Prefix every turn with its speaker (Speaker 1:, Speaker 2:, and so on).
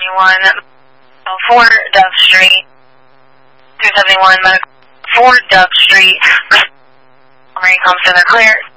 Speaker 1: 4 Dove Street. 271 4 Dove Street. Army comes in, they're clear.